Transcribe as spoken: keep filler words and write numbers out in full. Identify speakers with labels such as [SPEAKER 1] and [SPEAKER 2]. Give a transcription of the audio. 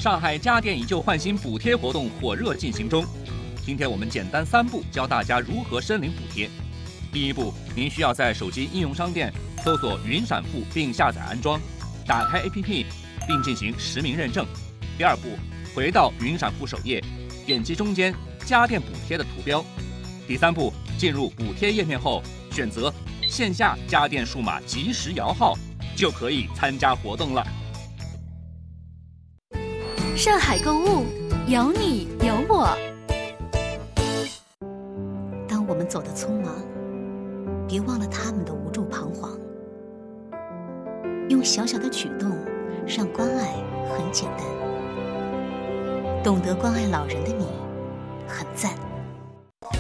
[SPEAKER 1] 上海家电以旧换新补贴活动火热进行中。今天我们简单三步教大家如何申领补贴。第一步，您需要在手机应用商店搜索云闪付并下载安装，打开 A P P 并进行实名认证。第二步，回到云闪付首页，点击中间家电补贴的图标。第三步，进入补贴页面后，选择线下家电数码即时摇号，就可以参加活动了。
[SPEAKER 2] 上海购物，有你有我。
[SPEAKER 3] 当我们走得匆忙，别忘了他们的无助彷徨。用小小的举动，让关爱很简单。懂得关爱老人的你，很赞。